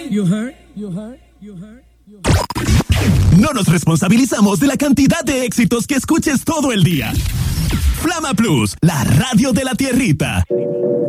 You heard? You heard? You heard? No nos responsabilizamos de la cantidad de éxitos que escuches todo el día. Flama Plus, la radio de la tierrita.